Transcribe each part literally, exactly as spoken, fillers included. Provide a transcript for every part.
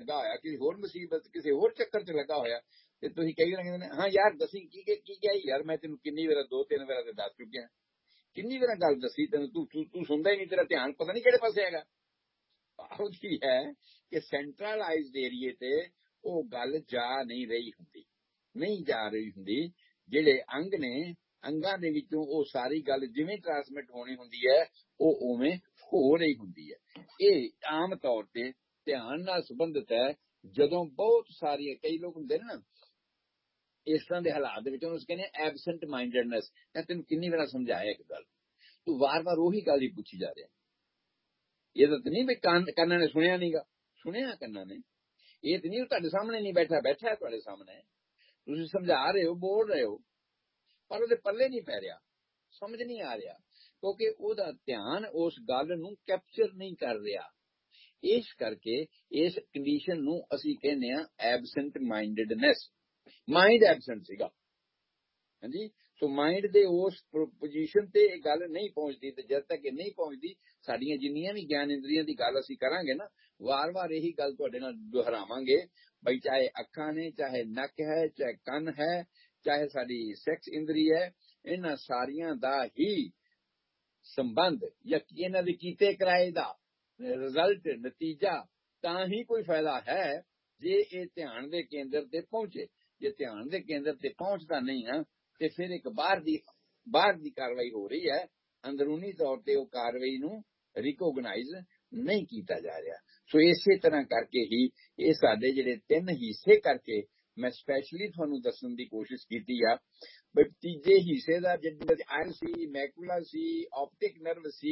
ਲੱਗਾ ਹੋਇਆ, ਕਿਸੇ ਹੋਰ ਮੁਸੀਬਤ ਕਿਸੇ ਹੋਰ ਚੱਕਰ 'ਚ ਲੱਗਾ ਹੋਇਆ, ਤੇ ਤੁਸੀਂ ਕਹੀ ਜਾਂਦੇ ਨੇ ਹਾਂ ਯਾਰ ਦੱਸੀ ਕੀ ਕੀ ਕਿਹਾ ਯਾਰ, ਮੈਂ ਤੈਨੂੰ ਕਿੰਨੀ ਵਾਰ ਦੋ ਤਿੰਨ ਵਾਰ ਤੇ ਦੱਸ ਚੁੱਕਿਆ, ਕਿੰਨੀ ਵਾਰ ਗੱਲ ਦੱਸੀ ਤੈਨੂੰ, ਤੂੰ ਤੂੰ ਤੂੰ ਸੁਣਦਾ ਹੀ ਨਹੀਂ, ਤੇਰਾ ਧਿਆਨ ਪਤਾ ਨਹੀਂ ਕਿਹੜੇ ਪਾਸੇ ਹੈਗਾ। ਭਾਵ ਕੀ ਹੈ ਕਿ ਸੈਂਟਰਲਾਈਜ਼ਡ ਏਰੀਏ ਤੇ ਉਹ ਗੱਲ ਜਾ ਨਹੀਂ ਰਹੀ ਹੁੰਦੀ, ਨਹੀਂ ਜਾ ਰਹੀ ਹੁੰਦੀ। ਜਿਹੜੇ ਅੰਗ ਨੇ, ਅੰਗਾਂ ਦੇ ਵਿੱਚੋਂ ਉਹ ਸਾਰੀ ਗੱਲ ਜਿਵੇਂ ਟਰਾਂਸਮਿਟ ਹੋਣੀ ਹੁੰਦੀ ਹੈ ਉਹ ਉਵੇਂ ਹੋ ਰਹੀ ਹੁੰਦੀ ਹੈ। ਇਹ ਆਮ ਤੌਰ ਤੇ ਧਿਆਨ ਨਾਲ ਸੰਬੰਧਿਤ ਹੈ। ਜਦੋਂ ਬਹੁਤ ਸਾਰੀਆਂ, ਕਈ ਲੋਕ ਹੁੰਦੇ ਨੇ ਨਾ ਇਸ ਤਰ੍ਹਾਂ ਦੇ ਹਾਲਾਤ ਦੇ ਵਿੱਚ, ਉਹਨੂੰ ਕਹਿੰਦੇ ਐਬਸੈਂਟ ਮਾਈਂਡਡਨੈਸ। ਮੈਂ ਤੈਨੂੰ ਕਿੰਨੀ ਵਾਰ ਸਮਝਾਇਆ ਇੱਕ ਗੱਲ, ਤੂੰ ਵਾਰ-ਵਾਰ ਉਹੀ ਗੱਲ ਹੀ ਪੁੱਛੀ ਜਾ ਰਿਹਾ। ਇਹ ਤਾਂ ਨਹੀਂ ਵੀ ਕੰਨ ਕੰਨਾਂ ਨੇ ਸੁਣਿਆ ਨਹੀਂਗਾ, ਸੁਣਿਆ ਕੰਨਾਂ ਨੇ। ਇਹ ਤਾਂ ਨਹੀਂ ਤੁਹਾਡੇ ਸਾਹਮਣੇ ਨਹੀਂ ਬੈਠਾ, ਬੈਠਾ ਤੁਹਾਡੇ ਸਾਹਮਣੇ, ਤੁਸੀਂ ਸਮਝਾ ਰਹੇ ਹੋ, ਬੋਲ ਰਹੇ ਹੋ, ਪਰ ਉਹਦੇ ਪੱਲੇ ਨਹੀਂ ਪੈ ਰਿਹਾ, ਸਮਝ ਨਹੀਂ ਆ ਰਿਹਾ, ਕਿਉਂਕਿ ਉਹਦਾ ਧਿਆਨ ਉਸ ਗੱਲ ਨੂੰ ਕੈਪਚਰ ਨਹੀਂ ਕਰ ਰਿਹਾ। ਇਸ ਕਰਕੇ ਇਸ ਕੰਡੀਸ਼ਨ ਨੂੰ ਅਸੀਂ ਕਹਿੰਦੇ ਹਾਂ ਐਬਸੈਂਟ ਮਾਈਂਡਡਨੈਸ। ਮਾਈਂਡ ਐਬਸੈਂਟ ਸੀਗਾ, ਹਾਂਜੀ। ਸੋ ਮਾਈਂਡ ਦੇ ਉਸ ਪੋਜੀਸ਼ਨ ਤੇ ਇਹ ਗੱਲ ਨਹੀਂ ਪਹੁੰਚਦੀ, ਤੇ ਜਦ ਤੱਕ ਇਹ ਨਹੀਂ ਪਹੁੰਚਦੀ, ਸਾਡੀਆਂ ਜਿੰਨੀਆਂ ਵੀ ਗਿਆਨ ਇੰਦਰੀਆਂ ਦੀ ਗੱਲ ਅਸੀਂ ਕਰਾਂਗੇ ਨਾ, ਵਾਰ-ਵਾਰ ਇਹੀ ਗੱਲ ਤੁਹਾਡੇ ਨਾਲ ਦੁਹਰਾਵਾਂਗੇ, ਬਈ ਚਾਹੇ ਅੱਖਾਂ ਨੇ, ਚਾਹੇ ਨੱਕ ਹੈ, ਚਾਹੇ ਕੰਨ ਹੈ, ਚਾਹੇ ਸਾਡੀ ਸੈਕਸ ਇੰਦਰੀ ਹੈ, ਇਹਨਾਂ ਸਾਰੀਆਂ ਦਾ ਹੀ ਸੰਬੰਧ ਜਾਂ ਇਹਨਾਂ ਦੇ ਕੀਤੇ ਕਰਾਏ ਦਾ ਰਿਜ਼ਲਟ, ਨਤੀਜਾ ਤਾਂ ਹੀ ਕੋਈ ਫਾਇਦਾ ਹੈ ਜੇ ਇਹ ਧਿਆਨ ਦੇ ਕੇਂਦਰ ਤੇ ਪਹੁੰਚੇ। ਜੇ ਧਿਆਨ ਦੇ ਕੇਂਦਰ ਤੇ ਪਹੁੰਚਦਾ ਨਹੀਂ ਹੈ ਤੇ ਫਿਰ ਇੱਕ ਬਾਹਰ ਦੀ ਬਾਹਰ ਦੀ ਕਾਰਵਾਈ ਹੋ ਰਹੀ ਹੈ, ਅੰਦਰੂਨੀ ਤੌਰ ਤੇ ਉਹ ਕਾਰਵਾਈ ਨੂੰ ਰਿਕੋਗਨਾਈਜ਼ ਨਹੀਂ ਕੀਤਾ ਜਾ ਰਿਹਾ। ਸੋ ਇਸੇ ਤਰ੍ਹਾਂ ਕਰਕੇ ਹੀ ਇਹ ਸਾਡੇ ਜਿਹੜੇ ਤਿੰਨ ਹਿੱਸੇ ਕਰਕੇ ਮੈਂ ਸਪੈਸ਼ਲੀ ਤੁਹਾਨੂੰ ਦੱਸਣ ਦੀ ਕੋਸ਼ਿਸ਼ ਕੀਤੀ ਆ। ਬਟ ਤੀਜੇ ਹਿੱਸੇ ਦਾ ਜਿਹਦੇ ਆਇਰ ਸੀ, ਮੈਕੂਲਾ ਸੀ, ਆਪਟਿਕ ਨਰਵ ਸੀ,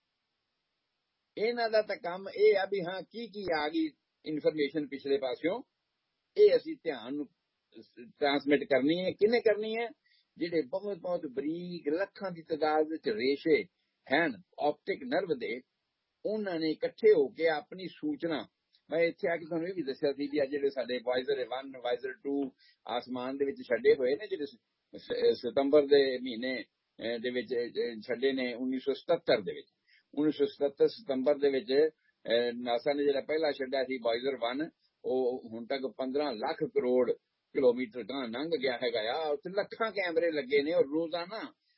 ਇਹਨਾਂ ਦਾ ਤਾਂ ਕੰਮ ਇਹ ਆ ਵੀ ਹਾਂ ਕੀ ਕੀ ਆ ਗਈ ਇਨਫੋਰਮੇਸ਼ਨ ਪਿਛਲੇ ਪਾਸਿਓਂ, ਇਹ ਅਸੀਂ ਧਿਆਨ ਨੂੰ ਟ੍ਰਾਂਸਮਿਟ ਕਰਨੀ ਹੈ। ਕਿਹਨੇ ਕਰਨੀ ਹੈ? ਜਿਹੜੇ ਬਹੁਤ ਬਹੁਤ ਬਰੀਕ ਲੱਖਾਂ ਦੀ ਤਾਦਾਦ ਵਿੱਚ ਰੇਸ਼ੇ ਹਨ ਆਪਟਿਕ ਨਰਵ ਦੇ, ਉਹਨਾਂ ਨੇ ਇਕੱਠੇ ਹੋ ਕੇ ਆਪਣੀ ਸੂਚਨਾ, ਮੈਂ ਇੱਥੇ ਆ ਕੇ ਤੁਹਾਨੂੰ ਇਹ ਵੀ ਦੱਸਿਆ ਸੀ ਵੀ ਆ ਜਿਹੜੇ ਸਾਡੇ ਵਾਈਜ਼ਰ ਵਨ, ਵਾਈਜ਼ਰ ਟੂ ਆਸਮਾਨ ਦੇ ਵਿੱਚ ਛੱਡੇ ਹੋਏ ਨੇ, ਜਿਹੜੇ ਸਤੰਬਰ ਦੇ ਮਹੀਨੇ ਦੇ ਵਿੱਚ ਛੱਡੇ ਨੇ ਉੱਨੀ ਸੌ ਸਤੱਤਰ ਦੇ ਵਿੱਚ, ਉੱਨੀ ਸੌ ਸਤੱਤਰ ਸਤੰਬਰ ਦੇ ਵਿੱਚ ਨਾਸਾ ਨੇ ਜਿਹੜਾ ਪਹਿਲਾ ਛੱਡਿਆ ਸੀ ਵਾਈਜ਼ਰ ਵਨ, ਉਹ ਹੁਣ ਤੱਕ ਪੰਦਰਾਂ ਲੱਖ ਕਰੋੜ ਕਿਲੋਮੀਟਰ ਗਾਂ ਲੰਘ ਗਿਆ ਹੈਗਾ ਆ। ਉੱਥੇ ਲੱਖਾਂ ਕੈਮਰੇ ਲੱਗੇ ਨੇ ਔਰ ਰੋਜ਼ਾਨਾ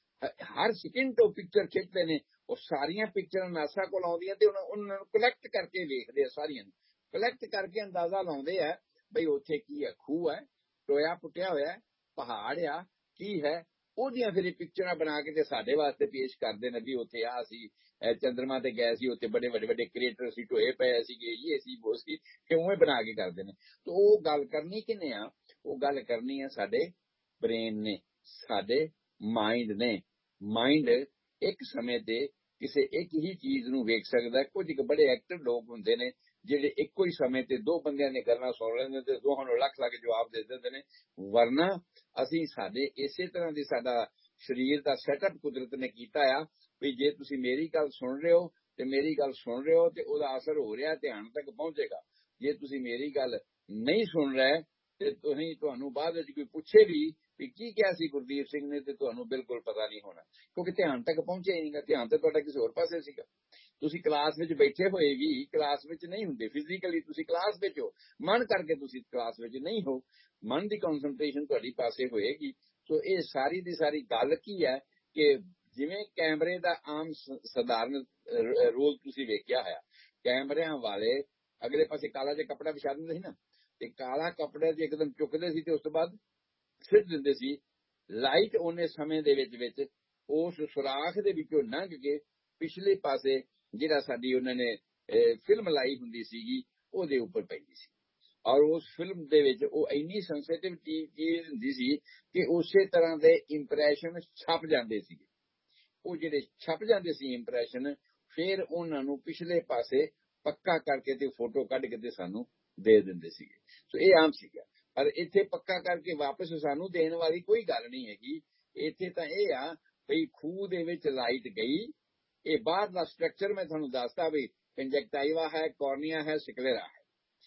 ਹਰ ਸਕਿੰਟ ਤੋਂ ਪਿਕਚਰ ਖਿੱਚਦੇ ਨੇ। ਉਹ ਸਾਰੀਆਂ ਪਿਕਚਰਾਂ ਨਾਸਾ ਕੋਲ ਆਉਂਦੀਆਂ ਤੇ ਉਹਨਾਂ ਨੂੰ ਕਲੈਕਟ ਕਰਕੇ ਵੇਖਦੇ ਆ, ਸਾਰੀਆਂ ਨੂੰ ਕਲੈਕਟ ਕਰਕੇ ਅੰਦਾਜ਼ਾ ਲਾਉਂਦੇ ਆ ਬਈ ਉੱਥੇ ਕੀ ਹੈ, ਖੂਹ ਹੈ, ਟੋਇਆ ਪੁੱਟਿਆ ਹੋਇਆ, ਪਹਾੜ ਆ, ਕੀ ਹੈ। ਉਹਦੀਆਂ ਫਿਰ ਇਹ ਪਿਕਚਰਾਂ ਬਣਾ ਕੇ ਤੇ ਸਾਡੇ ਵਾਸਤੇ ਪੇਸ਼ ਕਰਦੇ ਨੇ ਵੀ ਉੱਥੇ ਆ ਸੀ, ਚੰਦਰਮਾ ਤੇ ਗਏ ਸੀ, ਉੱਥੇ ਬੜੇ ਵੱਡੇ ਵੱਡੇ ਕ੍ਰੇਟਰ ਸੀ, ਟੋਏ ਪਏ ਸੀਗੇ, ਇਹ ਸੀ ਉਹ ਸੀ, ਕਿਉਂ ਬਣਾ ਕੇ ਕਰਦੇ ਨੇ। ਤੇ ਉਹ ਗੱਲ ਕਰਨੀ ਕਿੰਨੇ ਆ? ਉਹ ਗੱਲ ਕਰਨੀ ਆ ਸਾਡੇ ਬ੍ਰੇਨ ਨੇ, ਸਾਡੇ ਮਾਈਂਡ ਨੇ। ਮਾਈਂਡ ਇੱਕ ਸਮੇਂ ਤੇ ਕਿਸੇ ਇੱਕ ਹੀ ਚੀਜ਼ ਨੂੰ ਵੇਖ ਸਕਦਾ। ਕੁਝ ਕੁ ਬੜੇ ਐਕਟਿਵ ਲੋਕ ਹੁੰਦੇ ਨੇ ਜਿਹੜੇ ਇੱਕੋ ਹੀ ਸਮੇਂ ਤੇ ਦੋ ਬੰਦਿਆਂ ਦੀਆਂ ਗੱਲਾਂ ਸੁਣ ਲੈਂਦੇ ਤੇ ਦੋਹਾਂ ਨੂੰ ਲੱਖ ਲੱਖ ਜਵਾਬ ਦੇ ਦਿੰਦੇ ਨੇ। ਵਰਨਾ ਅਸੀਂ ਸਾਡੇ ਇਸੇ ਤਰ੍ਹਾਂ ਦੀ ਸਾਡਾ ਸਰੀਰ ਦਾ ਸੈਟਅਪ ਕੁਦਰਤ ਨੇ ਕੀਤਾ ਆ ਵੀ ਜੇ ਤੁਸੀਂ ਮੇਰੀ ਗੱਲ ਸੁਣ ਰਹੇ ਹੋ ਤੇ ਮੇਰੀ ਗੱਲ ਸੁਣ ਰਹੇ ਹੋ ਤੇ ਉਹਦਾ ਅਸਰ ਹੋ ਰਿਹਾ, ਧਿਆਨ ਤੱਕ ਪਹੁੰਚੇਗਾ। ਜੇ ਤੁਸੀਂ ਮੇਰੀ ਗੱਲ ਨਹੀਂ ਸੁਣ ਰਹੇ ਤੇ ਤੁਸੀਂ ਤੁਹਾਨੂੰ ਬਾਅਦ ਵਿੱਚ ਕੋਈ ਪੁੱਛੇ ਵੀ ਵੀ ਕੀ ਕਿਹਾ ਸੀ ਗੁਰਦੀਪ ਸਿੰਘ ਨੇ, ਤੇ ਤੁਹਾਨੂੰ ਬਿਲਕੁਲ ਪਤਾ ਨਹੀਂ ਹੋਣਾ, ਕਿਉਂਕਿ ਧਿਆਨ ਤੱਕ ਪਹੁੰਚਿਆ ਹੀ ਨਹੀਂਗਾ। ਧਿਆਨ ਤਾਂ ਤੁਹਾਡਾ ਕਿਸੇ ਹੋਰ ਪਾਸੇ ਸੀਗਾ। ਤੁਸੀਂ ਕਲਾਸ ਵਿੱਚ ਬੈਠੇ ਹੋਏ ਵੀ ਕਲਾਸ ਵਿੱਚ ਨਹੀਂ ਹੁੰਦੇ, ਫਿਜ਼ੀਕਲੀ ਤੁਸੀਂ ਕਲਾਸ ਵਿੱਚ ਹੋ, ਮਨ ਕਰਕੇ ਤੁਸੀਂ ਕਲਾਸ ਵਿੱਚ ਨਹੀਂ ਹੋ, ਮਨ ਦੀ ਕਨਸੈਂਟਰੇਸ਼ਨ ਤੁਹਾਡੀ ਪਾਸੇ ਹੋਏਗੀ। ਸੋ ਇਹ ਸਾਰੀ ਦੀ ਸਾਰੀ ਗੱਲ ਕੀ ਹੈ ਕਿ ਜਿਵੇਂ ਕੈਮਰੇ ਦਾ ਆਮ ਸਧਾਰਨ ਰੋਲ ਤੁਸੀਂ ਵੇਖਿਆ ਹੋਇਆ, ਕੈਮਰਿਆਂ ਵਾਲੇ ਅਗਲੇ ਪਾਸੇ ਕਾਲਾ ਜਿਹਾ ਕੱਪੜਾ ਵਿਛਾ ਦਿੰਦੇ ਸੀ ਨਾ, ਤੇ ਕਾਲਾ ਕੱਪੜੇ ਤੇ ਇੱਕਦਮ ਚੁੱਕਦੇ ਸੀ ਤੇ ਉਸ ਤੋਂ ਬਾਅਦ ਸਿੱਟ ਦਿੰਦੇ ਸੀ। ਲਾਈਟ ਉਹਨੇ ਸਮੇਂ ਦੇ ਵਿੱਚ ਵਿੱਚ ਉਸ ਸੁਰਾਖ ਦੇ ਵਿੱਚੋਂ ਲੰਘ ਕੇ ਪਿਛਲੇ ਪਾਸੇ ਜਿਹੜਾ ਸਾਡੀ ਉਹਨਾਂ ਨੇ ਫਿਲਮ ਲਾਈ ਹੁੰਦੀ ਸੀਗੀ ਉਹਦੇ ਉੱਪਰ ਪੈਂਦੀ ਸੀ, ਔਰ ਉਸ ਫਿਲਮ ਦੇ ਵਿੱਚ ਉਹ ਇੰਨੀ ਸੈਂਸਿਟਿਵ ਚੀਜ਼ ਹੁੰਦੀ ਸੀ ਕਿ ਉਸੇ ਤਰ੍ਹਾਂ ਦੇ ਇੰਪ੍ਰੈਸ਼ਨ ਛਪ ਜਾਂਦੇ ਸੀਗੇ। ਉਹ ਜਿਹੜੇ ਛਪ ਜਾਂਦੇ ਸੀ ਇੰਪ੍ਰੈਸ਼ਨ, ਫਿਰ ਉਹਨਾਂ ਨੂੰ ਪਿਛਲੇ ਪਾਸੇ ਪੱਕਾ ਕਰਕੇ ਤੇ ਫੋਟੋ ਕੱਢ ਕੇ ਤੇ ਸਾਨੂੰ ਦੇ ਦਿੰਦੇ ਸੀਗੇ। ਸੋ ਇਹ ਆਮ ਸੀਗਾ। ਪਰ ਇੱਥੇ ਪੱਕਾ ਕਰਕੇ ਵਾਪਸ ਸਾਨੂੰ ਦੇਣ ਵਾਲੀ ਕੋਈ ਗੱਲ ਨਹੀਂ ਹੈਗੀ। ਇੱਥੇ ਤਾਂ ਇਹ ਆ ਵੀ ਖੂਹ ਦੇ ਵਿੱਚ ਲਾਈਟ ਗਈ, ਇਹ ਬਾਹਰ ਦਾ ਸਟਰਕਚਰ ਮੈਂ ਤੁਹਾਨੂੰ ਦੱਸਦਾ ਵੀ ਕੰਜਕਟਾਈਵਾ ਹੈ, ਕੋਰਨੀਆ ਹੈ, ਸਕਲੇਰਾ ਹੈ।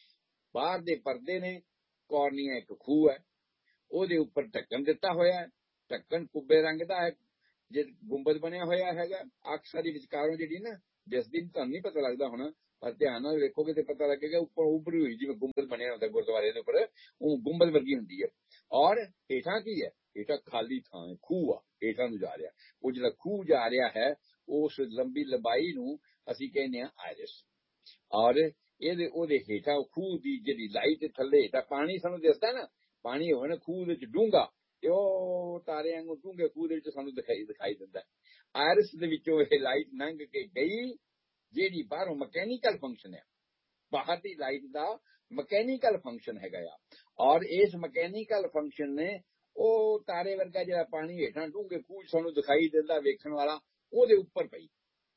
ਬਾਹਰ ਦੇ ਪਰਦੇ ਨੇ, ਕੋਰਨੀਆ ਇੱਕ ਖੂਹ ਹੈ, ਉਹਦੇ ਉੱਪਰ ਢੱਕਣ ਦਿੱਤਾ ਹੋਇਆ ਹੈ। ਢੱਕਣ ਕੁੱਬੇ ਰੰਗ ਦਾ ਹੈ, ਜੇ ਗੁੰਬਦ ਬਣਿਆ ਹੋਇਆ ਹੈਗਾ। ਅੱਖ ਸਾਡੀ ਵਿਚਕਾਰੋਂ ਜਿਹੜੀ ਨਾ, ਜਿਸ ਦਿਨ ਤੁਹਾਨੂੰ ਨਹੀਂ ਪਤਾ ਲੱਗਦਾ ਹੋਣਾ, ਪਰ ਧਿਆਨ ਨਾਲ ਵੇਖੋਗੇ ਤੇ ਪਤਾ ਲੱਗੇਗਾ ਉੱਪਰ ਉਭਰੀ ਹੋਈ ਜਿਵੇਂ ਗੁੰਬਦ ਬਣਿਆ ਹੁੰਦਾ ਗੁਰਦੁਆਰੇ ਦੇ ਉੱਪਰ, ਉਹ ਗੁੰਬਦ ਵਰਗੀ ਹੁੰਦੀ ਹੈ। ਔਰ ਹੇਠਾਂ ਕੀ ਹੈ, ਹੇਠਾਂ ਖਾਲੀ ਥਾਂ ਹੈ, ਖੂਹ ਆ, ਹੇਠਾਂ ਨੂੰ ਜਾ ਰਿਹਾ। ਉਹ ਜਿਹੜਾ ਖੂਹ ਜਾ ਰਿਹਾ ਹੈ ਉਸ ਲੰਬੀ ਲੰਬਾਈ ਨੂੰ ਅਸੀਂ ਕਹਿੰਦੇ ਆ ਆਇਰਿਸ। ਔਰ ਇਹਦੇ ਉਹਦੇ ਹੇਠਾਂ ਖੂਹ ਦੀ ਜਿਹੜੀ ਲਾਈਟ ਥੱਲੇ ਹੇਠਾਂ ਪਾਣੀ ਸਾਨੂੰ ਦਿਸਦਾ ਨਾ, ਪਾਣੀ ਹੋਵੇ ਨਾ ਖੂਹ ਦੇ ਵਿੱਚ ਡੂੰਘਾ, ਤੇ ਉਹ ਤਾਰੇ ਵਾਂਗੂ ਡੂੰਘੇ ਖੂਹ ਦੇ ਵਿੱਚ ਸਾਨੂੰ ਦਿਖਾਈ ਦਿਖਾਈ ਦਿੰਦਾ। ਆਇਰਿਸ ਦੇ ਵਿੱਚੋਂ ਇਹ ਲਾਈਟ ਲੰਘ ਕੇ ਗਈ, ਜਿਹੜੀ ਬਾਹਰੋਂ ਮਕੈਨੀਕਲ ਫੰਕਸ਼ਨ ਹੈ, ਬਾਹਰ ਦੀ ਲਾਈਟ ਦਾ ਮਕੈਨੀਕਲ ਫੰਕਸ਼ਨ ਹੈਗਾ ਆ। ਔਰ ਇਸ ਮਕੈਨੀਕਲ ਫੰਕਸ਼ਨ ਨੇ ਉਹ ਤਾਰੇ ਵਰਗਾ ਜਿਹੜਾ ਪਾਣੀ ਹੇਠਾਂ ਡੂੰਘੇ ਖੂਹ ਸਾਨੂੰ ਦਿਖਾਈ ਦਿੰਦਾ ਵੇਖਣ ਵਾਲਾ, ਉਹਦੇ ਉੱਪਰ ਪਈ।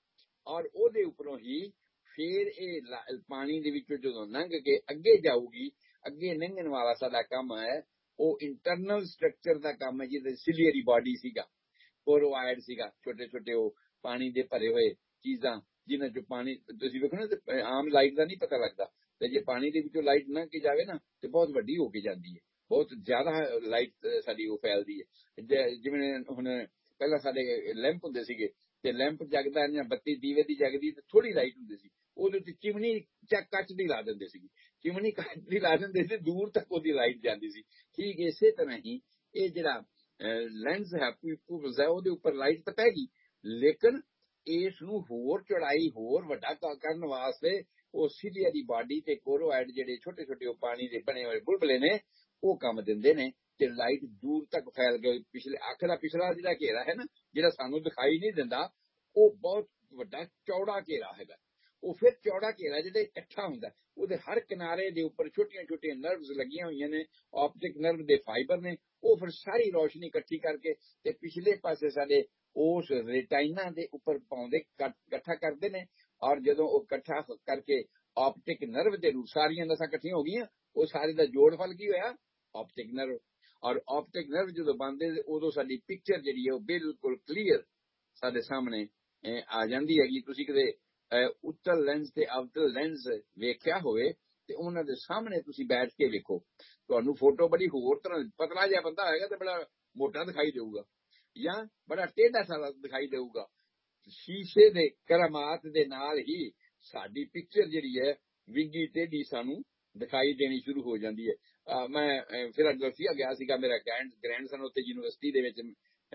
ਔਰ ਉਹਦੇ ਉੱਪਰੋਂ ਹੀ ਫਿਰ ਇਹ ਪਾਣੀ ਦੇ ਵਿੱਚੋਂ ਜਦੋਂ ਲੰਘ ਕੇ ਅੱਗੇ ਜਾਊਗੀ, ਅੱਗੇ ਲੰਘਣ ਵਾਲਾ ਸਾਡਾ ਕੰਮ ਹੈ ਉਹ ਇੰਟਰਨਲ ਸਟਰਕਚਰ ਦਾ ਕੰਮ ਹੈ, ਜਿਹਦੇ ਸਿਲੀਅਰੀ ਬਾਡੀ ਸੀਗਾ, ਕੋਰੋਆਇਡ ਸੀਗਾ, ਛੋਟੇ ਛੋਟੇ ਉਹ ਪਾਣੀ ਦੇ ਭਰੇ ਹੋਏ ਚੀਜ਼ਾਂ ਜਿਨ੍ਹਾਂ ਚੋਂ ਪਾਣੀ ਤੁਸੀਂ ਵੇਖੋ ਨਾ ਤੇ ਆਮ ਲਾਈਟ ਦਾ ਨਹੀਂ ਪਤਾ ਲੱਗਦਾ, ਤੇ ਜੇ ਪਾਣੀ ਦੇ ਵਿੱਚੋਂ ਲਾਈਟ ਲੰਘ ਕੇ ਜਾਵੇ ਨਾ ਤੇ ਬਹੁਤ ਵੱਡੀ ਹੋ ਕੇ ਜਾਂਦੀ ਹੈ, ਬਹੁਤ ਜ਼ਿਆਦਾ ਲਾਈਟ ਸਾਡੀ ਉਹ ਫੈਲਦੀ ਹੈ। ਜਿਵੇਂ ਹੁਣ ਪਹਿਲਾਂ ਸਾਡੇ ਲੈਂਪ ਹੁੰਦੇ ਸੀਗੇ, ਤੇ ਲੈਂਪ ਜਗਦਾ ਜਾਂ ਬੱਤੀ ਦੀਵੇ ਦੀ ਜਗਦੀ ਤੇ ਥੋੜੀ ਲਾਈਟ ਹੁੰਦੀ ਸੀ, ਉਹਦੇ ਉੱਤੇ ਚਿਮਨੀ ਚੱਕ ਕੱਚ ਦੀ ਲਾ ਦਿੰਦੇ ਸੀਗੀ, ਚਿਮਨੀ ਕੱਚ ਦੀ ਲਾ ਦਿੰਦੇ ਸੀ, ਦੂਰ ਤੱਕ ਉਹਦੀ ਲਾਈਟ ਜਾਂਦੀ ਸੀ। ਠੀਕ ਇਸੇ ਤਰ੍ਹਾਂ ਹੀ ਇਹ ਜਿਹੜਾ ਲੈਂਸ ਹੈ ਪਿਊਪਲਸ ਹੈ, ਉਹਦੇ ਉੱਪਰ ਲਾਈਟ ਤਾਂ ਪੈ ਗਈ, ਲੇਕਿਨ ਇਸ ਨੂੰ ਹੋਰ ਚੌੜਾਈ ਹੋਰ ਵੱਡਾ ਕਰਨ ਵਾਸਤੇ ਉਹ ਸਿਲੀਅਰੀ ਬਾਡੀ ਤੇ ਕੋਰੋਆਇਡ ਜਿਹੜੇ ਛੋਟੇ ਛੋਟੇ ਉਹ ਪਾਣੀ ਦੇ ਬਣੇ ਹੋਏ ਬੁਲਬੁਲੇ ਨੇ, ਉਹ ਕੰਮ ਦਿੰਦੇ ਨੇ ਤੇ ਲਾਈਟ ਦੂਰ ਤੱਕ ਫੈਲ ਗਈ। ਪਿਛਲੇ ਅੱਖ ਦਾ ਪਿਛਲਾ ਜਿਹੜਾ ਘੇਰਾ ਹੈ ਨਾ, ਜਿਹੜਾ ਸਾਨੂੰ ਦਿਖਾਈ ਨਹੀਂ ਦਿੰਦਾ, ਉਹ ਬਹੁਤ ਵੱਡਾ ਚੌੜਾ ਘੇਰਾ ਹੈਗਾ। ਉਹ ਫਿਰ ਚੌੜਾ ਘੇਰਾ ਜਿਹੜਾ ਇਕੱਠਾ ਹੁੰਦਾ, ਉਹਦੇ ਹਰ ਕਿਨਾਰੇ ਦੇ ਉੱਪਰ ਛੋਟੀਆਂ ਛੋਟੀਆਂ ਨਰਵਸ ਲੱਗੀਆਂ ਹੋਈਆਂ ਨੇ, ਆਪਟਿਕ ਨਰਵ ਦੇ ਫਾਈਬਰ ਨੇ, ਉਹ ਫਿਰ ਸਾਰੀ ਰੋਸ਼ਨੀ ਇਕੱਠੀ ਕਰਕੇ ਤੇ ਪਿਛਲੇ ਪਾਸੇ ਸਾਡੇ ਉਸ ਰੇਟਾਈਨਾ ਦੇ ਉੱਪਰ ਪਾਉਂਦੇ ਇਕੱਠਾ ਕਰਦੇ ਨੇ। ਔਰ ਜਦੋਂ ਉਹ ਇਕੱਠਾ ਕਰਕੇ ਆਪਟਿਕ ਨਰਵ ਦੇ ਨੂੰ ਸਾਰੀਆਂ ਨਸਾਂ ਇਕੱਠੀਆਂ ਹੋ ਗਈਆਂ, ਉਹ ਸਾਰੇ ਦਾ ਜੋੜਫਲ ਕੀ ਹੋਇਆ, ਆਪਟਿਕ ਨਰਵ। ਔਰ ਆਪਟਿਕ ਨਰਵ ਜਦੋਂ ਬਣਦੇ ਉਦੋਂ ਸਾਡੀ ਪਿਕਚਰ ਜਿਹੜੀ ਹੈ ਉਹ ਬਿਲਕੁਲ ਕਲੀਅਰ ਸਾਡੇ ਸਾਹਮਣੇ ਆ ਜਾਂਦੀ ਹੈਗੀ। ਤੁਸੀਂ ਕਿਤੇ ਉੱਤਲ ਲੈਂਸ ਤੇ ਅਵਤਲ ਲੈਂਸ ਵੇਖਿਆ ਹੋਵੇ ਤੇ ਉਹਨਾਂ ਦੇ ਸਾਹਮਣੇ ਤੁਸੀਂ ਬੈਠ ਕੇ ਵੇਖੋ, ਤੁਹਾਨੂੰ ਫੋਟੋ ਬੜੀ ਹੋਰ ਤਰ੍ਹਾਂ, ਪਤਲਾ ਜਿਹਾ ਬੰਦਾ ਹੋਏਗਾ ਤੇ ਬੜਾ ਮੋਟਾ ਦਿਖਾਈ ਦੇਊਗਾ, ਜਾਂ ਬੜਾ ਟੇਢਾ ਸਾਰਾ ਦਿਖਾਈ ਦੇਊਗਾ। ਸ਼ੀਸ਼ੇ ਦੇ ਕਰਾਮਾਤ ਦੇ ਨਾਲ ਹੀ ਸਾਡੀ ਪਿਕਚਰ ਜਿਹੜੀ ਹੈ ਵਿੰਗੀ ਟੇਢੀ ਸਾਨੂੰ ਦਿਖਾਈ ਦੇਣੀ ਸ਼ੁਰੂ ਹੋ ਜਾਂਦੀ ਹੈ। ਮੈਂ ਫਿਲਾਡੈਲਫੀਆ ਗਿਆ ਸੀਗਾ, ਮੇਰਾ ਗ੍ਰੈਂਡਸਨ ਉੱਥੇ ਯੂਨੀਵਰਸਿਟੀ ਦੇ ਵਿੱਚ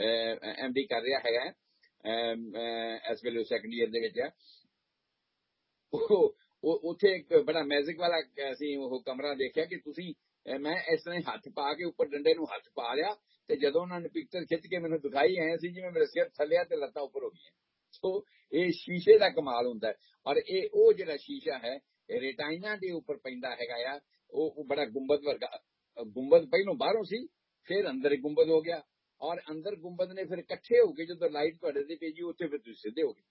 ਐਮ ਡੀ ਕਰ ਰਿਹਾ ਹੈਗਾ, ਇਸ ਵੇਲੇ ਸੈਕੰਡ ਈਅਰ ਦੇ ਵਿੱਚ। ਉੱਥੇ ਇੱਕ ਬੜਾ ਮੈਜਿਕ ਵਾਲਾ ਅਸੀਂ ਉਹ ਕਮਰਾ ਦੇਖਿਆ ਕਿ ਤੁਸੀਂ, ਮੈਂ ਇਸ ਤਰ੍ਹਾਂ ਹੱਥ ਪਾ ਕੇ ਉੱਪਰ ਡੰਡੇ ਨੂੰ ਹੱਥ ਪਾ ਲਿਆ, ਤੇ ਜਦੋਂ ਉਹਨਾਂ ਨੇ ਪਿਕਚਰ ਖਿੱਚ ਕੇ ਮੈਨੂੰ ਦਿਖਾਈ ਆਏ ਸੀ ਜਿਵੇਂ ਮੇਰੇ ਸਿਰ ਥੱਲੇ ਤੇ ਲੱਤਾਂ ਉੱਪਰ ਹੋ ਗਈਆਂ। ਸੋ ਇਹ ਸ਼ੀਸ਼ੇ ਦਾ ਕਮਾਲ ਹੁੰਦਾ ਹੈ। ਔਰ ਇਹ ਉਹ ਜਿਹੜਾ ਸ਼ੀਸ਼ਾ ਹੈ ਇਹ ਰੇਟਾਈਨਾ ਦੇ ਉੱਪਰ ਪੈਂਦਾ ਹੈਗਾ ਆ, ਉਹ ਬੜਾ ਗੁੰਬਦ ਵਰਗਾ, ਗੁੰਬਦ ਪਹਿਲੋਂ ਬਾਹਰੋਂ ਸੀ, ਫਿਰ ਅੰਦਰ ਗੁੰਬਦ ਹੋ ਗਿਆ, ਔਰ ਅੰਦਰ ਗੁੰਬਦ ਨੇ ਫਿਰ ਇਕੱਠੇ ਹੋ ਕੇ ਜਦੋਂ ਲਾਈਟ ਤੁਹਾਡੇ ਤੇ ਪਈ, ਉੱਥੇ ਫਿਰ ਤੁਸੀਂ ਸਿੱਧੇ ਹੋ ਗਏ,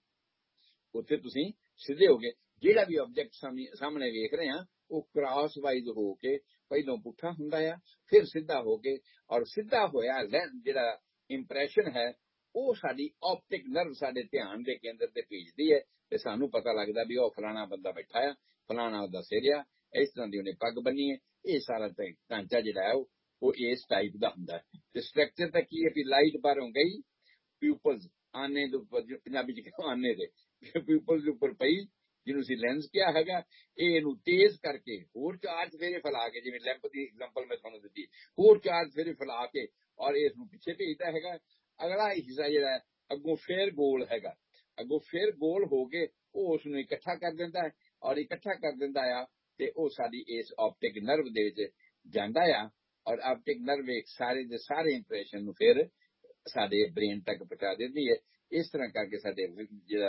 ਉੱਥੇ ਤੁਸੀਂ ਸਿੱਧੇ ਹੋ ਗਏ। ਜਿਹੜਾ ਵੀ ਆਬਜੈਕਟ ਸਾਹਮਣੇ ਵੇਖ ਰਹੇ ਆ ਉਹ ਕ੍ਰਾਸ ਵਾਈਜ਼ ਹੋ ਕੇ ਪਹਿਲੋਂ ਪੁੱਠਾ ਹੁੰਦਾ ਆ, ਫਿਰ ਸਿੱਧਾ ਹੋ ਕੇ, ਔਰ ਸਿੱਧਾ ਹੋਇਆ ਜਿਹੜਾ ਇੰਪ੍ਰੈਸ਼ਨ ਹੈ ਉਹ ਸਾਡੀ ਆਪਟਿਕ ਨਰਵ ਸਾਡੇ ਧਿਆਨ ਦੇ ਕੇਂਦਰ ਤੇ ਭੇਜਦੀ ਹੈ, ਤੇ ਸਾਨੂੰ ਪਤਾ ਲੱਗਦਾ ਵੀ ਉਹ ਫਲਾਣਾ ਬੰਦਾ ਬੈਠਾ ਆ, ਫਲਾਣਾ ਉਹਦਾ ਸਿਰ ਆ, ਇਸ ਤਰ੍ਹਾਂ ਦੀ ਉਹਨੇ ਪੱਗ ਬੰਨੀ ਹੈ। ਇਹ ਸਾਰਾ ਢਾਂਚਾ ਜਿਹੜਾ ਹੈ ਉਹ ਇਸ ਟਾਈਪ ਦਾ ਹੁੰਦਾ ਹੈ। ਤੇ ਸਟਰਕਚਰ ਤਾਂ ਕੀ ਹੈ ਵੀ ਲਾਈਟ ਬਾਹਰੋਂ ਗਈ, ਪਿਊਪਲਸ ਆਨੇ ਦੇ ਉੱਪਰ, ਪੰਜਾਬੀ ਚ ਆਨੇ ਦੇ ਪਿਊਪਲਸ ਦੇ ਉੱਪਰ ਪਈ, ਜਿਹਨੂੰ ਅਸੀਂ ਲੈਂਸ ਕਿਹਾ ਹੈਗਾ, ਇਹ ਇਹਨੂੰ ਤੇਜ਼ ਕਰਕੇ ਹੋਰ ਚਾਰਜ ਫੇਰੇ ਫੈਲਾ ਕੇ, ਜਿਵੇਂ ਲੈਂਪ ਦੀ ਐਗਜ਼ਾਮਪਲ ਮੈਂ ਤੁਹਾਨੂੰ ਦਿੱਤੀ, ਹੋਰ ਚਾਰਜ ਫੇਰੇ ਫੈਲਾ ਕੇ ਔਰ ਇਸ ਨੂੰ ਪਿੱਛੇ ਭੇਜਦਾ ਹੈਗਾ। ਅਗਲਾ ਹਿੱਸਾ ਜਿਹੜਾ ਅੱਗੋਂ ਫੇਰ ਗੋਲ ਹੈਗਾ, ਅੱਗੋਂ ਫੇਰ ਗੋਲ ਹੋ ਕੇ ਉਹ ਉਸ ਨੂੰ ਇਕੱਠਾ ਕਰ ਦਿੰਦਾ ਹੈ, ਔਰ ਇਕੱਠਾ ਕਰ ਦਿੰਦਾ ਆ ਤੇ ਉਹ ਸਾਡੀ ਇਸ ਆਪਟਿਕ ਨਰਵ ਦੇ ਵਿੱਚ ਜਾਂਦਾ ਆ, ਔਰ ਆਪਟਿਕ ਨਰਵ ਇੱਕ ਸਾਰੇ ਦੇ ਸਾਰੇ ਇੰਪ੍ਰੈਸ਼ਨ ਨੂੰ ਫਿਰ ਸਾਡੇ ਬ੍ਰੇਨ ਤੱਕ ਪਹੁੰਚਾ ਦਿੰਦੀ ਹੈ। ਇਸ ਤਰ੍ਹਾਂ ਕਰਕੇ ਸਾਡੇ ਜਿਹੜਾ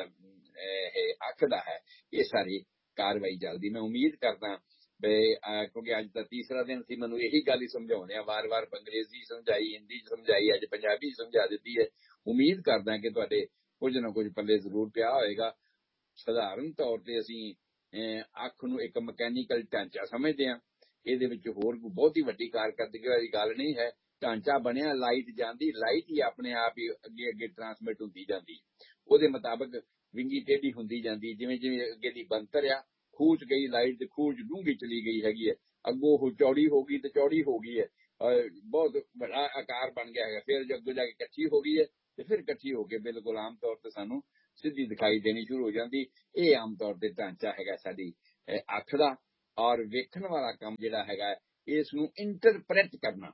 ਇਹ ਅੱਖ ਦਾ ਹੈ ਇਹ ਸਾਰੀ ਕਾਰਵਾਈ ਚੱਲਦੀ। ਮੈਂ ਉਮੀਦ ਕਰਦਾ ਵੀ, ਕਿਉਂਕਿ ਅੱਜ ਦਾ ਤੀਸਰਾ ਦਿਨ ਸੀ, ਮੈਨੂੰ ਇਹੀ ਗੱਲ ਹੀ ਸਮਝਾਉਣੇ ਆ, ਵਾਰ-ਵਾਰ ਅੰਗਰੇਜ਼ੀ ਸਮਝਾਈ, ਹਿੰਦੀ ਸਮਝਾਈ, ਅੱਜ ਪੰਜਾਬੀ ਸਮਝਾ ਦਿੱਤੀ ਹੈ। ਉਮੀਦ ਕਰਦਾ ਕਿ ਤੁਹਾਡੇ ਕੁਝ ਨਾ ਕੁਝ ਪੱਲੇ ਜ਼ਰੂਰ ਪਿਆ ਹੋਏਗਾ। ਸਧਾਰਨ ਤੌਰ ਤੇ ਅਸੀਂ ਅੱਖ ਨੂੰ ਇੱਕ ਮਕੈਨੀਕਲ ਢਾਂਚਾ ਸਮਝਦੇ ਹਾਂ, ਇਹਦੇ ਵਿੱਚ ਹੋਰ ਬਹੁਤੀ ਵੱਡੀ ਕਾਰਕਰਦਗੀ ਵਾਲੀ ਗੱਲ ਨਹੀਂ ਹੈ। ਢਾਂਚਾ ਬਣਿਆ, ਲਾਈਟ ਜਾਂਦੀ, ਲਾਈਟ ਹੀ ਆਪਣੇ ਆਪ ਹੀ ਅੱਗੇ ਅੱਗੇ ਟਰਾਂਸਮਿਟ ਹੁੰਦੀ ਜਾਂਦੀ, ਉਹਦੇ ਮੁਤਾਬਕ ਵਿੰਗੀ ਟੇਢੀ ਹੁੰਦੀ ਜਾਂਦੀ। ਜਿਵੇਂ ਜਿਵੇਂ ਅੱਗੇ ਦੀ ਬਣਤਰ ਆ, ਖੂਹ ਚ ਗਈ ਲਾਈਟ ਤੇ ਖੂਹ ਚ ਡੂੰਘੀ ਚਲੀ ਗਈ ਹੈਗੀ ਹੈ, ਅੱਗੋਂ ਉਹ ਚੌੜੀ ਹੋ ਗਈ ਤੇ ਚੌੜੀ ਹੋ ਗਈ ਹੈ, ਬਹੁਤ ਵੱਡਾ ਆਕਾਰ ਬਣ ਗਿਆ ਹੈਗਾ, ਫਿਰ ਅੱਗੋਂ ਜਾ ਕੇ ਇਕੱਠੀ ਹੋ ਗਈ ਹੈ, ਤੇ ਫਿਰ ਇਕੱਠੀ ਹੋ ਕੇ ਬਿਲਕੁਲ ਆਮ ਤੌਰ ਤੇ ਸਾਨੂੰ ਸਿੱਧੀ ਦਿਖਾਈ ਦੇਣੀ ਸ਼ੁਰੂ ਹੋ ਜਾਂਦੀ। ਇਹ ਆਮ ਤੌਰ ਤੇ ਢਾਂਚਾ ਹੈਗਾ ਸਾਡੀ ਅੱਖ ਦਾ। ਔਰ ਵੇਖਣ ਵਾਲਾ ਕੰਮ ਜਿਹੜਾ ਹੈਗਾ ਇਸ ਨੂੰ ਇੰਟਰਪ੍ਰੈਟ ਕਰਨਾ।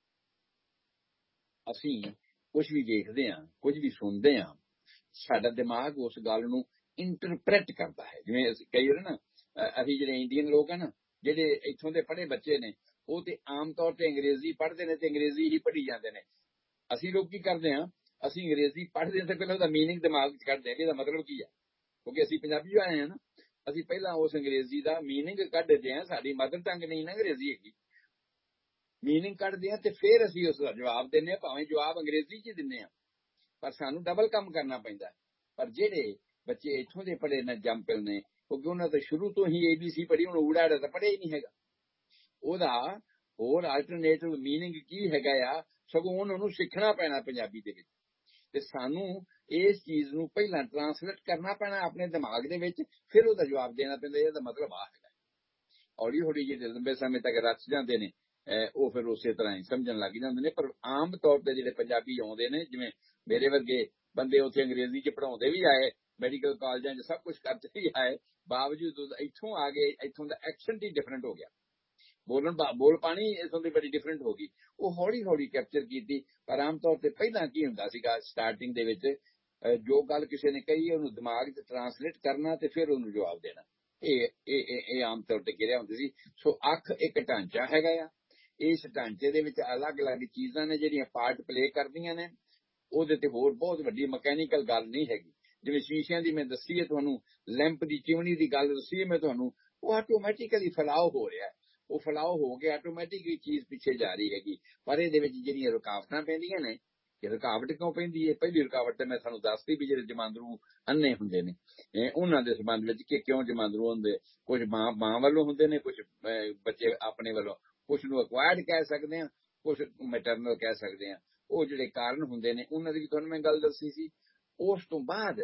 ਅਸੀਂ ਕੁਝ ਵੀ ਦੇਖਦੇ ਹਾਂ, ਕੁਝ ਵੀ ਸੁਣਦੇ ਹਾਂ, ਸਾਡਾ ਦਿਮਾਗ ਉਸ ਗੱਲ ਨੂੰ ਇੰਟਰਪ੍ਰੈਟ ਕਰਦਾ ਹੈ। ਜਿਵੇਂ ਅਸੀਂ ਕਈ ਵਾਰ ਨਾ ਅਸੀਂ ਜਿਹੜੇ ਇੰਡੀਅਨ ਲੋਕ ਆ ਨਾ, ਜਿਹੜੇ ਇੱਥੋਂ ਦੇ ਪੜ੍ਹੇ ਬੱਚੇ ਨੇ, ਉਹ ਤੇ ਆਮ ਤੌਰ ਤੇ ਅੰਗਰੇਜ਼ੀ ਪੜ੍ਹਦੇ ਨੇ ਤੇ ਅੰਗਰੇਜ਼ੀ ਹੀ ਪੜ੍ਹੀ ਜਾਂਦੇ ਨੇ। ਅਸੀਂ ਲੋਕ ਕੀ ਕਰਦੇ ਹਾਂ, ਅਸੀਂ ਅੰਗਰੇਜ਼ੀ ਪੜ੍ਹਦੇ ਤੇ ਪਹਿਲਾਂ ਉਹਦਾ ਮੀਨਿੰਗ ਦਿਮਾਗ 'ਚ ਕੱਢਦੇ ਹਾਂ ਕਿ ਇਹਦਾ ਮਤਲਬ ਕੀ ਹੈ, ਕਿਉਂਕਿ ਅਸੀਂ ਪੰਜਾਬੀ ਆਏ ਹਾਂ ਨਾ। ਅਸੀਂ ਪਹਿਲਾਂ ਉਸ ਅੰਗਰੇਜ਼ੀ ਦਾ ਮੀਨਿੰਗ ਕੱਢਦੇ ਹਾਂ। ਸਾਡੀ ਮਦਰ ਟੰਗ ਨਹੀਂ ਨਾ ਅੰਗਰੇਜ਼ੀ ਹੈਗੀ, ਮੀਨਿੰਗ ਕੱਢਦੇ ਹਾਂ ਤੇ ਫਿਰ ਅਸੀਂ ਉਸ ਦਾ ਜਵਾਬ ਦਿੰਦੇ ਹਾਂ, ਭਾਵੇਂ ਜਵਾਬ ਅੰਗਰੇਜ਼ੀ 'ਚ ਹੀ ਦਿੰਦੇ ਹਾਂ, ਪਰ ਸਾਨੂੰ ਡਬਲ ਕੰਮ ਕਰਨਾ ਪੈਂਦਾ। ਪਰ ਜਿਹੜੇ ਬੱਚੇ ਇੱਥੋਂ ਦੇ ਪੜ੍ਹੇ ਨੇ, ਜੰਪਲ ਨੇ, ਕਿਉਂਕਿ ਉਹਨਾਂ ਤੋਂ ਸ਼ੁਰੂ ਤੋਂ ਹੀ ਏ ਬੀ ਸੀ ਪੜ੍ਹੀ, ਹੁਣ ਊੜਾ ਆੜਾ ਤਾਂ ਪੜ੍ਹਿਆ ਹੀ ਨਹੀਂ ਹੈਗਾ। ਉਹਦਾ ਹੋਰ ਆਲਟਰਨੇਟਿਵ ਮੀਨਿੰਗ ਕੀ ਹੈਗਾ ਆ, ਸਗੋਂ ਉਹਨਾਂ ਨੂੰ ਸਿੱਖਣਾ ਪੈਣਾ ਪੰਜਾਬੀ ਦੇ ਵਿੱਚ। ਤੇ ਸਾਨੂੰ ਇਸ ਚੀਜ਼ ਨੂੰ ਪਹਿਲਾਂ ਟਰਾਂਸਲੇਟ ਕਰਨਾ ਪੈਣਾ ਆਪਣੇ ਦਿਮਾਗ ਦੇ ਵਿੱਚ, ਫਿਰ ਉਹਦਾ ਜਵਾਬ ਦੇਣਾ ਪੈਂਦਾ, ਇਹਦਾ ਮਤਲਬ ਆ ਹੈਗਾ। ਹੌਲੀ ਹੌਲੀ ਜਿਹੜੇ ਲੰਬੇ ਸਮੇਂ ਤੱਕ ਰਚ ਜਾਂਦੇ ਨੇ ਉਹ ਫਿਰ ਉਸੇ ਤਰ੍ਹਾਂ ਹੀ ਸਮਝਣ ਲੱਗ ਜਾਂਦੇ ਨੇ। ਪਰ ਆਮ ਤੌਰ ਤੇ ਜਿਹੜੇ ਪੰਜਾਬੀ ਆਉਂਦੇ ਨੇ, ਜਿਵੇਂ ਮੇਰੇ ਵਰਗੇ ਬੰਦੇ ਉੱਥੇ ਅੰਗਰੇਜ਼ੀ 'ਚ ਪੜ੍ਹਾਉਂਦੇ ਵੀ ਆਏ, ਮੈਡੀਕਲ ਕਾਲਜਾਂ 'ਚ ਸਭ ਕੁਝ ਕਰਦੇ ਵੀ ਆਏ, ਬਾਵਜੂਦ ਇੱਥੋਂ ਆ ਗਏ, ਇੱਥੋਂ ਦਾ ਐਕਸੈਂਟ ਹੀ ਡਿਫਰੈਂਟ ਹੋ ਗਿਆ, ਬੋਲਣ ਬੋਲ ਪਾਣੀ ਇਥੋਂ ਦੀ ਬੜੀ ਡਿਫਰੈਂਟ ਹੋ ਗਈ। ਉਹ ਹੌਲੀ ਹੌਲੀ ਕੈਪਚਰ ਕੀਤੀ। ਪਰ ਆਮ ਤੌਰ ਤੇ ਪਹਿਲਾਂ ਕੀ ਹੁੰਦਾ ਸੀਗਾ, ਸਟਾਰਟਿੰਗ ਦੇ ਵਿੱਚ ਜੋ ਗੱਲ ਕਿਸੇ ਨੇ ਕਹੀ ਉਹਨੂੰ ਦਿਮਾਗ 'ਚ ਟਰਾਂਸਲੇਟ ਕਰਨਾ ਤੇ ਫਿਰ ਉਹਨੂੰ ਜਵਾਬ ਦੇਣਾ। ਇਹ ਇਹ ਇਹ ਆਮ ਤੌਰ ਤੇ ਕਿਰਿਆ ਹੁੰਦੀ ਸੀ। ਸੋ ਅੱਖ ਇੱਕ ਢਾਂਚਾ ਹੈਗਾ ਆ। ਇਸ ਢਾਂਚੇ ਦੇ ਵਿੱਚ ਅਲੱਗ-ਅਲੱਗ ਚੀਜ਼ਾਂ ਨੇ ਜਿਹੜੀਆਂ ਪਾਰਟ ਪਲੇ ਕਰਦੀਆਂ ਨੇ। ਉਹਦੇ ਤੇ ਹੋਰ ਬਹੁਤ ਵੱਡੀ ਮਕੈਨੀਕਲ ਗੱਲ ਨਹੀਂ ਹੈਗੀ। ਜਿਵੇਂ ਸ਼ੀਸ਼ਿਆਂ ਦੀ ਮੈਂ ਦੱਸੀ ਹੈ ਤੁਹਾਨੂੰ, ਲੈਂਪ ਦੀ ਚਿਮਨੀ ਦੀ ਗੱਲ ਦੱਸੀ ਹੈ ਮੈਂ ਤੁਹਾਨੂੰ, ਉਹ ਆਟੋਮੈਟਿਕਲੀ ਫੈਲਾਅ ਹੋ ਰਿਹਾ। ਉਹ ਫੈਲਾਅ ਹੋ ਕੇ ਆਟੋਮੈਟਿਕਲੀ ਚੀਜ਼ ਪਿੱਛੇ ਜਾ ਰਹੀ ਹੈਗੀ। ਪਰ ਇਹਦੇ ਵਿੱਚ ਜਿਹੜੀਆਂ ਰੁਕਾਵਟਾਂ ਪੈਂਦੀਆਂ ਨੇ, ਕਿ ਰੁਕਾਵਟ ਕਿਉਂ ਪੈਂਦੀ ਹੈ? ਪਹਿਲੀ ਰੁਕਾਵਟ ਤਾਂ ਮੈਂ ਤੁਹਾਨੂੰ ਦੱਸਦੀ ਵੀ ਜਿਹੜੇ ਜਮਾਂਦਰੂ ਅੰਨੇ ਹੁੰਦੇ ਨੇ, ਉਹਨਾਂ ਦੇ ਸੰਬੰਧ ਵਿੱਚ ਕਿ ਕਿਉਂ ਜਮਾਂਦਰੂ ਹੁੰਦੇ। ਕੁਝ ਮਾਂ ਮਾਂ ਵੱਲੋਂ ਹੁੰਦੇ ਨੇ, ਕੁਝ ਬੱਚੇ ਆਪਣੇ ਵੱਲੋਂ, ਕੁਝ ਨੂੰ ਅਕਵਾਇਰਡ ਕਹਿ ਸਕਦੇ ਹਾਂ, ਕੁਝ ਮੈਟਰਨਲ ਕਹਿ ਸਕਦੇ ਹਾਂ। ਉਹ ਜਿਹੜੇ ਕਾਰਨ ਹੁੰਦੇ ਨੇ ਉਹਨਾਂ ਦੀ ਵੀ ਤੁਹਾਨੂੰ ਮੈਂ ਗੱਲ ਦੱਸੀ ਸੀ। ਉਸ ਤੋਂ ਬਾਅਦ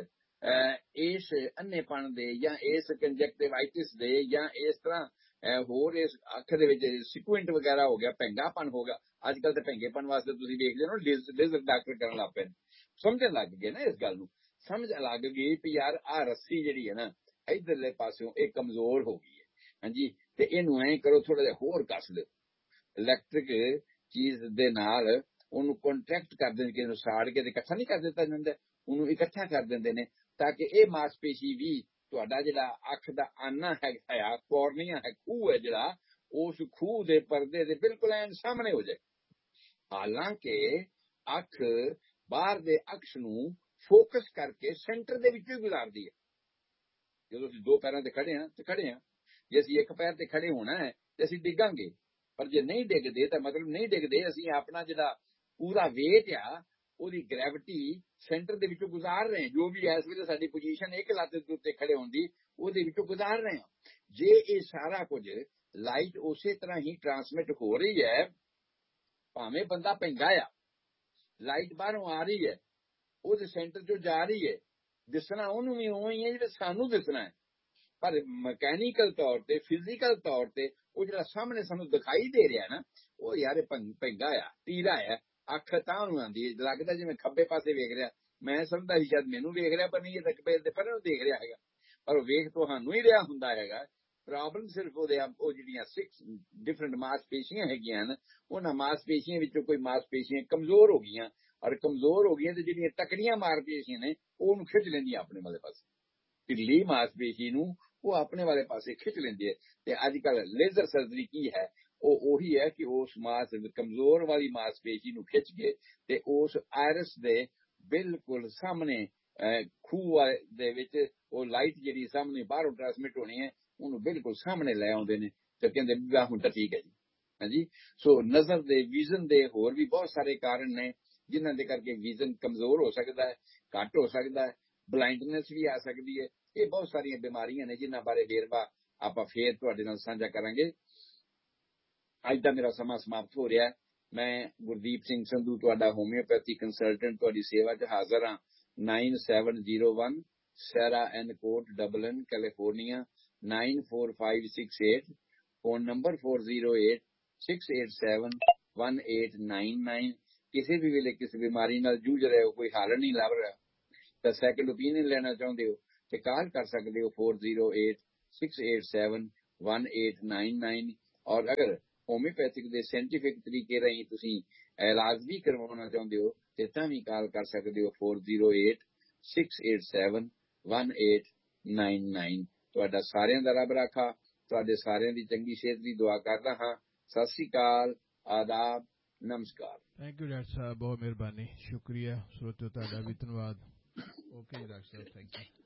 ਇਸ ਅੰਨੇਪਣ ਦੇ ਜਾਂ ਇਸ ਕੰਜਕਟਿਵਾਈਟਿਸ ਦੇ ਜਾਂ ਇਸ ਤਰ੍ਹਾਂ ਹੋਰ ਇਸ ਅੱਖ ਦੇ ਵਿੱਚ ਸਿਕੁਇੰਟ ਵਗੈਰਾ ਹੋ ਗਿਆ, ਭੈਂਗਾਪਣ ਹੋ ਗਿਆ। ਅੱਜ ਕੱਲ੍ਹ ਤਾਂ ਭੈਂਗੇਪਣ ਵਾਸਤੇ ਤੁਸੀਂ ਵੇਖ ਲਿਓ ਨਾ, ਲੇਜ਼ਰ ਡਾਕਟਰ ਕਰਨ ਲੱਗ ਪਏ, ਸਮਝਣ ਲੱਗ ਗਏ ਨਾ, ਇਸ ਗੱਲ ਨੂੰ ਸਮਝ ਲੱਗ ਗਈ ਵੀ ਯਾਰ ਆਹ ਰੱਸੀ ਜਿਹੜੀ ਹੈ ਨਾ ਇੱਧਰਲੇ ਪਾਸਿਓਂ ਇਹ ਕਮਜ਼ੋਰ ਹੋ ਗਈ ਹੈ, ਹਾਂਜੀ, ਤੇ ਇਹਨੂੰ ਐਂ ਕਰੋ ਥੋੜਾ ਜਿਹਾ ਹੋਰ ਕੱਸ ਦਿਓ ਇਲੈਕਟ੍ਰਿਕ ਚੀਜ਼ ਦੇ ਨਾਲ, ਉਹਨੂੰ ਕੰਟਰੈਕਟ ਕਰ ਦਿੰਦੇ, ਕਿਸੇ ਨੂੰ ਸਾੜ ਕੇ ਤੇ ਇਕੱਠਾ ਨਹੀਂ ਕਰ ਦਿੱਤਾ ਜਾਂਦਾ, ਉਹਨੂੰ ਇਕੱਠਾ ਕਰ ਦਿੰਦੇ ਨੇ ਤਾਂ ਕਿ ਇਹ ਮਾਸਪੇਸ਼ੀ ਵੀ ਤੁਹਾਡਾ ਜਿਹੜਾ ਅੱਖ ਦਾ ਆਨਾ ਹੈਗਾ, ਕੋਰਨੀਆ ਹੈ, ਖੂਹ ਹੈ ਜਿਹੜਾ, ਉਸ ਖੂਹ ਦੇ ਪਰਦੇ ਦੇ ਬਿਲਕੁਲ ਐਨ ਸਾਹਮਣੇ ਹੋ ਜਾਏ। ਹਾਲਾਂਕਿ ਅੱਖ ਬਾਹਰ ਦੇ ਅਕਸ਼ ਨੂੰ ਫੋਕਸ ਕਰਕੇ ਸੈਂਟਰ ਦੇ ਵਿੱਚੋਂ ਹੀ ਗੁਜ਼ਾਰਦੀ ਹੈ। ਜਦੋਂ ਅਸੀਂ ਦੋ ਪੈਰਾਂ ਤੇ ਖੜੇ ਹਾਂ ਤੇ ਖੜੇ ਹਾਂ, ਜੇ ਅਸੀਂ ਇੱਕ ਪੈਰ ਤੇ ਖੜੇ ਹੋਣਾ ਹੈ ਤੇ ਅਸੀਂ ਡਿੱਗਾਂਗੇ, ਪਰ ਜੇ ਨਹੀਂ ਡਿੱਗਦੇ ਤਾਂ ਮਤਲਬ ਨਹੀਂ ਡਿੱਗਦੇ, ਅਸੀਂ ਆਪਣਾ ਜਿਹੜਾ ਪੂਰਾ ਵੇਟ ਆ ਉਹਦੀ ਗ੍ਰੈਵਿਟੀ ਸੈਂਟਰ ਦੇ ਵਿੱਚੋਂ ਗੁਜ਼ਾਰ ਰਹੇ ਹਾਂ। ਜੋ ਵੀ ਇਸ ਵੇਲੇ ਸਾਡੀ ਪੋਜੀਸ਼ਨ ਇੱਕ ਲੱਤ ਦੇ ਉੱਤੇ ਖੜੇ ਹੋਣ ਦੀ, ਉਹਦੇ ਵਿੱਚੋਂ ਗੁਜ਼ਾਰ ਰਹੇ ਹਾਂ। ਜੇ ਇਹ ਸਾਰਾ ਕੁਝ ਲਾਈਟ ਉਸੇ ਤਰ੍ਹਾਂ ਹੀ ਟਰਾਂਸਮਿਟ ਹੋ ਰਹੀ ਹੈ, ਭਾਵੇਂ ਬੰਦਾ ਭੈਂਗਾ ਆ, ਲਾਈਟ ਬਾਹਰੋਂ ਆ ਰਹੀ ਹੈ, ਉਹਦੇ ਸੈਂਟਰ ਚੋਂ ਜਾ ਰਹੀ ਹੈ, ਦਿਸਣਾ ਉਹਨੂੰ ਵੀ ਉਵੇਂ ਹੀ ਹੈ ਜਿਹੜਾ ਸਾਨੂੰ ਦਿਸਣਾ ਹੈ। ਪਰ ਮਕੈਨੀਕਲ ਤੌਰ ਤੇ, ਫਿਜ਼ੀਕਲ ਤੌਰ ਤੇ ਉਹ ਜਿਹੜਾ ਸਾਹਮਣੇ ਸਾਨੂੰ ਦਿਖਾਈ ਦੇ ਰਿਹਾ ਨਾ, ਉਹ ਯਾਰ ਭੈਂਗਾ ਆ, ਟੀਰਾ ਹੈ। ਅੱਖ ਤਾਂ ਉਹਨੂੰ ਆਉਂਦੀ, ਲੱਗਦਾ ਜਿਵੇਂ ਖੱਬੇ ਪਾਸੇ ਵੇਖ ਰਿਹਾ। ਮੈਂ ਸਮਝਦਾ ਸੀ ਸ਼ਾਇਦ ਮੈਨੂੰ ਵੇਖ ਰਿਹਾ, ਪਰ ਨਹੀਂ, ਇਹ ਖੱਬੇ ਦੇ ਪਰੇ ਨੂੰ ਦੇਖ ਰਿਹਾ ਹੈਗਾ, ਪਰ ਉਹ ਵੇਖ ਤੁਹਾਨੂੰ ਹੀ ਰਿਹਾ ਹੁੰਦਾ ਹੈਗਾ। ਪ੍ਰੋਬਲਮ ਸਿਰਫ ਉਹਦੇ ਉਹ ਜਿਹੜੀਆਂ ਸਿਕਸ ਡਿਫਰੈਂਟ ਮਾਸਪੇਸ਼ੀਆਂ ਹੈਗੀਆਂ ਨੇ, ਉਹਨਾਂ ਮਾਸਪੇਸ਼ੀਆਂ ਵਿੱਚੋਂ ਕੋਈ ਮਾਸਪੇਸ਼ੀਆਂ ਕਮਜ਼ੋਰ ਹੋ ਗਈਆਂ, ਔਰ ਕਮਜ਼ੋਰ ਹੋ ਗਈਆਂ ਤੇ ਜਿਹੜੀਆਂ ਤਕੜੀਆਂ ਮਾਸਪੇਸ਼ੀਆਂ ਨੇ ਉਹ ਉਹਨੂੰ ਖਿੱਚ ਲੈਂਦੀਆਂ ਆਪਣੇ ਵਾਲੇ ਪਾਸੇ। ਢਿੱਲੀ ਮਾਸਪੇਸ਼ੀ ਨੂੰ ਉਹ ਆਪਣੇ ਵਾਲੇ ਪਾਸੇ ਖਿੱਚ ਲੈਂਦੀ ਹੈ। ਤੇ ਅੱਜ ਕੱਲ੍ਹ ਲੇਜ਼ਰ ਸਰਜਰੀ ਕੀ ਹੈ, ਉਹ ਉਹੀ ਹੈ ਕਿ ਉਸ ਮਾਸ ਕਮਜ਼ੋਰ ਵਾਲੀ ਮਾਸਪੇਸ਼ੀ ਨੂੰ ਖਿੱਚ ਕੇ ਤੇ ਉਸ ਆਇਰਸ ਦੇ ਬਿਲਕੁਲ ਸਾਹਮਣੇ ਖੂਹ ਦੇ ਵਿੱਚ ਉਹ ਲਾਈਟ ਜਿਹੜੀ ਸਾਹਮਣੇ ਬਾਹਰੋਂ ਟ੍ਰਾਂਸਮਿਟ ਹੋਣੀ ਹੈ, ਉਹਨੂੰ ਬਿਲਕੁਲ ਸਾਹਮਣੇ ਲੈ ਆਉਂਦੇ ਨੇ ਤੇ ਕਹਿੰਦੇ ਵੀ ਹੁਣ ਤਾਂ ਠੀਕ ਹੈ ਜੀ, ਹਾਂਜੀ। ਸੋ ਨਜ਼ਰ ਦੇ, ਵਿਜ਼ਨ ਦੇ ਹੋਰ ਵੀ ਬਹੁਤ ਸਾਰੇ ਕਾਰਨ ਨੇ ਜਿਨ੍ਹਾਂ ਦੇ ਕਰਕੇ ਵਿਜ਼ਨ ਕਮਜ਼ੋਰ ਹੋ ਸਕਦਾ ਹੈ, ਘੱਟ ਹੋ ਸਕਦਾ ਹੈ, ਬਲਾਈਂਡਨੈਸ ਵੀ ਆ ਸਕਦੀ ਹੈ। ਇਹ ਬਹੁਤ ਸਾਰੀਆਂ ਬਿਮਾਰੀਆਂ ਨੇ ਜਿਨ੍ਹਾਂ ਬਾਰੇ ਵੇਰਵਾ ਆਪਾਂ ਫੇਰ ਤੁਹਾਡੇ ਨਾਲ ਸਾਂਝਾ ਕਰਾਂਗੇ। ਅੱਜ ਦਾ ਮੇਰਾ ਸਮਾਂ ਸਮਾਪਤ ਹੋ ਰਿਹਾ। ਮੈਂ ਗੁਰਦੀਪ ਸਿੰਘ ਸੰਧੂ, ਤੁਹਾਡਾ ਹੋਮਿਓਪੈਥੀ ਕੰਸਲਟੈਂਟ, ਤੁਹਾਡੀ ਸੇਵਾ 'ਚ ਹਾਜ਼ਰ ਹਾਂ। ਨਾਈਨ ਸੈਵਨ ਜ਼ੀਰੋ ਵਨ ਸੈਰਾ ਐਨ ਕੋਟ, Dublin, California nine four five six eight. Phone number four zero eight six eight seven one eight nine nine. ਕਿਸੇ ਵੀ ਵੇਲੇ ਕਿਸੇ ਬਿਮਾਰੀ ਨਾਲ ਜੂਝ ਰਹੇ ਹੋ, ਕੋਈ ਹੱਲ ਨਹੀਂ ਲੱਭ ਰਿਹਾ, ਤਾਂ ਸੈਕੰਡ ਓਪੀਨੀਅਨ ਲੈਣਾ ਚਾਹੁੰਦੇ ਹੋ ਤੇ ਕਾਲ ਕਰ ਸਕਦੇ ਹੋ four zero eight six eight seven one eight nine nine। ਔਰ ਅਗਰ ਹੋਮਿਓਪੈਥਿਕ ਦੇ ਸਾਇੰਟੀਫਿਕ ਤਰੀਕੇ ਰਾਹੀਂ ਤੁਸੀਂ ਇਲਾਜ ਵੀ ਕਰਵਾਉਣਾ ਚਾਹੁੰਦੇ ਹੋ ਤੇ ਤਾਂ ਵੀ ਕਾਲ ਕਰ ਸਕਦੇ ਹੋ four zero eight six eight seven one eight nine nine। ਤੁਹਾਡਾ ਸਾਰਿਆਂ ਦਾ ਰੱਬ ਰਾਖਾ, ਤੁਹਾਡੇ ਸਾਰਿਆਂ ਦੀ ਚੰਗੀ ਸਿਹਤ ਦੀ ਦੁਆ ਕਰਦਾ ਹਾਂ। ਸਤਿ ਸ੍ਰੀ ਅਕਾਲ, ਆਦਾਬ, ਨਮਸਕਾਰ। ਥੈਂਕ ਯੂ ਡਾਕਟਰ ਸਾਹਿਬ, ਬਹੁਤ ਮਿਹਰਬਾਨੀ, ਸ਼ੁਕਰੀਆ। ਸਰੋਤਿਓ ਤੁਹਾਡਾ ਵੀ ਧੰਨਵਾਦ। ਓਕੇ ਜੀ ਡਾਕਟਰ ਸਾਹਿਬ, ਥੈਂਕ ਯੂ।